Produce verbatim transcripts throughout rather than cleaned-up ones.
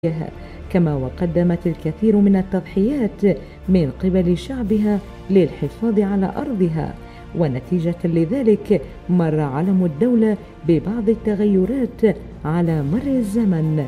كما وقدمت الكثير من التضحيات من قبل شعبها للحفاظ على أرضها، ونتيجة لذلك مر علم الدولة ببعض التغيرات على مر الزمن.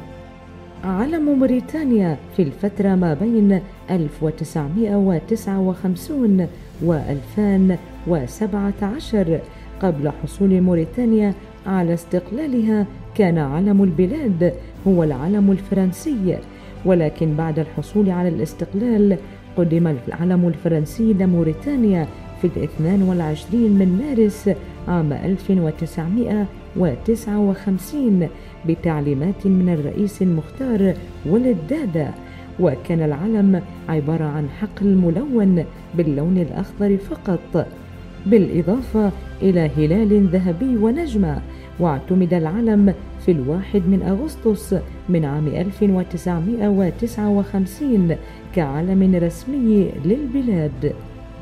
علم موريتانيا في الفترة ما بين ألف وتسعمائة وتسعة وخمسين و ألفين وسبعة عشر قبل حصول موريتانيا على استقلالها كان علم البلاد هو العلم الفرنسي، ولكن بعد الحصول على الاستقلال قدم العلم الفرنسي لموريتانيا في الاثنين والعشرين من مارس عام ألف وتسعمائة وتسعة وخمسين بتعليمات من الرئيس المختار ولد دادا، وكان العلم عبارة عن حقل ملون باللون الأخضر فقط، بالإضافة إلى هلال ذهبي ونجمة. واعتمد العلم في الواحد من أغسطس من عام ألف وتسعمائة وتسعة وخمسين كعلم رسمي للبلاد.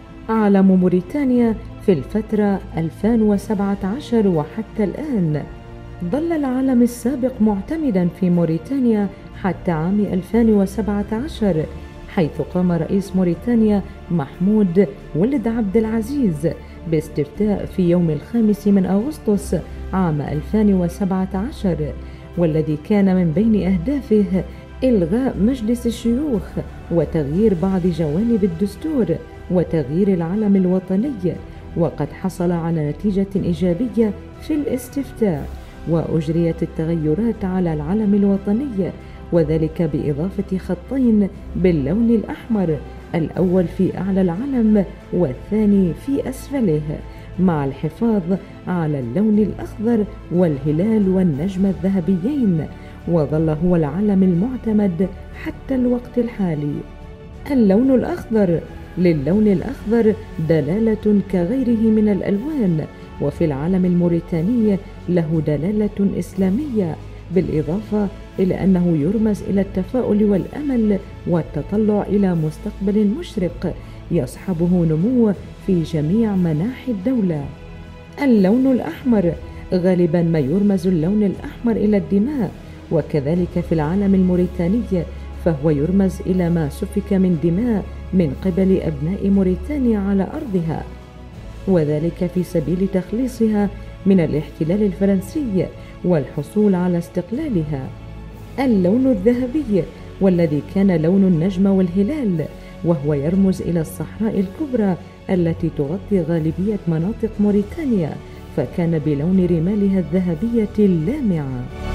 علم موريتانيا في الفترة ألفين وسبعة عشر وحتى الآن. ظل العلم السابق معتمدا في موريتانيا حتى عام ألفين وسبعة عشر، حيث قام رئيس موريتانيا محمود ولد عبد العزيز باستفتاء في يوم الخامس من أغسطس عام ألفين وسبعة عشر، والذي كان من بين أهدافه إلغاء مجلس الشيوخ وتغيير بعض جوانب الدستور وتغيير العلم الوطني، وقد حصل على نتيجة إيجابية في الاستفتاء، وأجريت التغيرات على العلم الوطني، وذلك بإضافة خطين باللون الأحمر، الأول في أعلى العلم والثاني في أسفله، مع الحفاظ على اللون الأخضر والهلال والنجمة الذهبيين، وظل هو العلم المعتمد حتى الوقت الحالي. اللون الأخضر: للون الأخضر دلالة كغيره من الألوان، وفي العلم الموريتاني له دلالة إسلامية، بالإضافة إلى أنه يرمز إلى التفاؤل والأمل والتطلع إلى مستقبل مشرق يصحبه نمو في جميع مناحي الدولة. اللون الأحمر: غالبا ما يرمز اللون الأحمر إلى الدماء، وكذلك في العلم الموريتاني فهو يرمز إلى ما سفك من دماء من قبل أبناء موريتانيا على أرضها، وذلك في سبيل تخليصها من الاحتلال الفرنسي والحصول على استقلالها. اللون الذهبي، والذي كان لون النجمة والهلال، وهو يرمز إلى الصحراء الكبرى التي تغطي غالبية مناطق موريتانيا، فكان بلون رمالها الذهبية اللامعة.